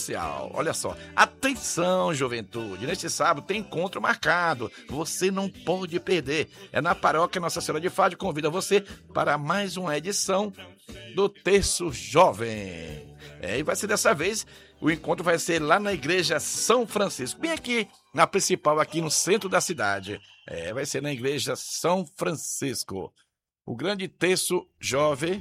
especial. Olha só, atenção, juventude, neste sábado tem encontro marcado, você não pode perder. É na paróquia Nossa Senhora de Fátima, convida você para mais uma edição do Terço Jovem. E vai ser dessa vez, o encontro vai ser lá na Igreja São Francisco, bem aqui, na principal, aqui no centro da cidade. Vai ser na Igreja São Francisco. O grande Terço Jovem.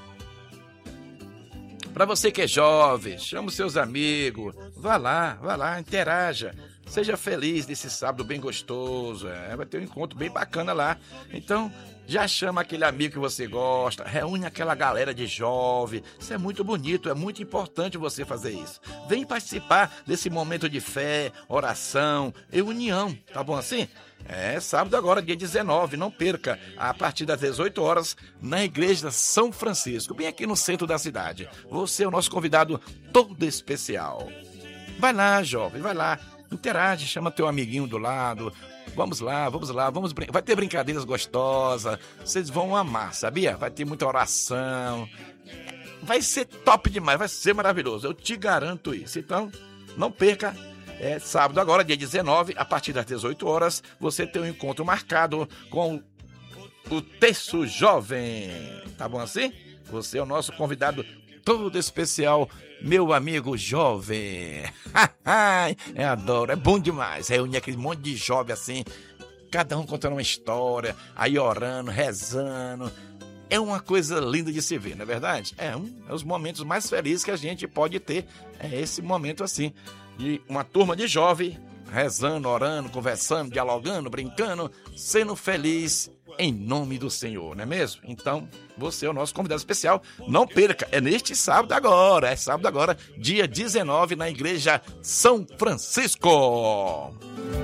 Para você que é jovem, chama os seus amigos, vá lá, interaja. Seja feliz nesse sábado bem gostoso, vai ter um encontro bem bacana lá. Então, já chama aquele amigo que você gosta, reúne aquela galera de jovem. Isso é muito bonito, é muito importante você fazer isso. Vem participar desse momento de fé, oração e união, tá bom assim? Sábado agora, dia 19, não perca, a partir das 18 horas, na Igreja São Francisco, bem aqui no centro da cidade. Você é o nosso convidado todo especial. Vai lá, jovem, vai lá, interage, chama teu amiguinho do lado. Vamos lá, vai ter brincadeiras gostosas, vocês vão amar, sabia? Vai ter muita oração, vai ser top demais, vai ser maravilhoso, eu te garanto isso. Então, não perca. Sábado agora, dia 19, a partir das 18 horas, você tem um encontro marcado com o Terço Jovem. Tá bom assim? Você é o nosso convidado todo especial, meu amigo jovem. Eu adoro, é bom demais. Reunir aquele monte de jovem assim, cada um contando uma história, aí orando, rezando. É uma coisa linda de se ver, não é verdade? É os momentos mais felizes que a gente pode ter. É esse momento assim, de uma turma de jovem, rezando, orando, conversando, dialogando, brincando, sendo feliz em nome do Senhor, não é mesmo? Então, você é o nosso convidado especial, não perca, é neste sábado agora, dia 19, na Igreja São Francisco.